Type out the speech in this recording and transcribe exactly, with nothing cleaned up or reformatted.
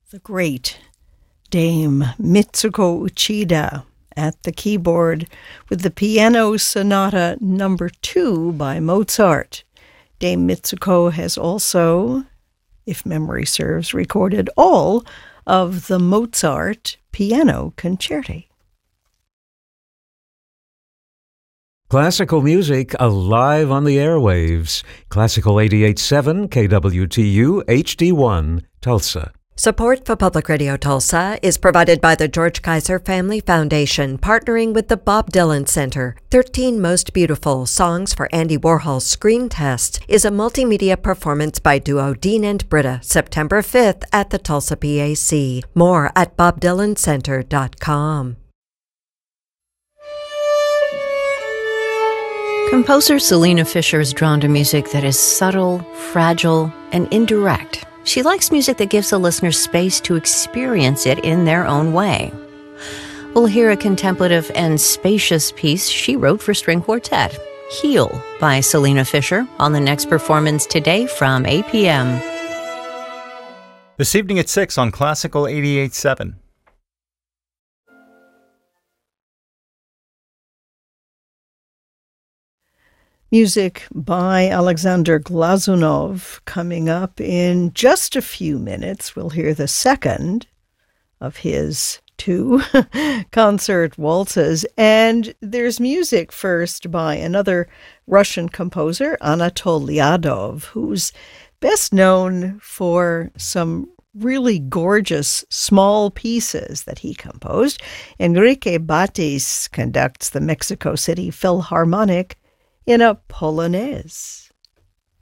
The great Dame Mitsuko Uchida at the keyboard with the Piano Sonata number two by Mozart. Dame Mitsuko has also, if memory serves, recorded all of the Mozart piano concerti. Classical music alive on the airwaves. Classical eighty-eight point seven K W T U H D one, Tulsa. Support for Public Radio Tulsa is provided by the George Kaiser Family Foundation, partnering with the Bob Dylan Center. thirteen Most Beautiful Songs for Andy Warhol's Screen Test is a multimedia performance by duo Dean and Britta, September fifth at the Tulsa P A C. More at bob dylan center dot com. Composer Selena Fisher is drawn to music that is subtle, fragile, and indirect. She likes music that gives the listener space to experience it in their own way. We'll hear a contemplative and spacious piece she wrote for string quartet, Heal by Selena Fisher, on the next performance today from eight p.m. This evening at six on Classical eighty-eight point seven. Music by Alexander Glazunov coming up in just a few minutes. We'll hear the second of his two concert waltzes. And there's music first by another Russian composer, Anatol Lyadov, who's best known for some really gorgeous small pieces that he composed. Enrique Batis conducts the Mexico City Philharmonic in a Polonaise.